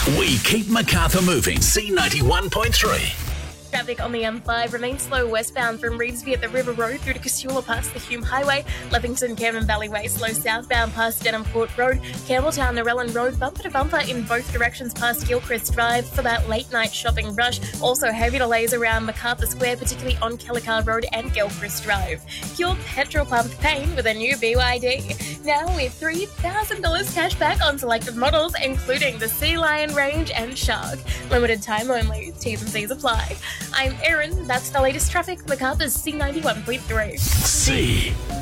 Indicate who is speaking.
Speaker 1: We keep Macarthur moving. C91.3.
Speaker 2: Traffic on the M5 remains slow westbound from Reevesby at the River Road through to Casula past the Hume Highway, Leppington, Cameron Valley Way slow southbound past Denham Court Road, Campbelltown, Narellan Road bumper to bumper in both directions past Gilchrist Drive for that late night shopping rush. Also heavy delays around Macarthur Square, particularly on Kellicar Road and Gilchrist Drive. Pure petrol pump pain with a new BYD. Now with $3,000 cash back on selected models, including the Sea Lion range and Shark. Limited time only. T's and C's apply. I'm Erin. That's the latest traffic. Macarthur's C91.3.
Speaker 1: C.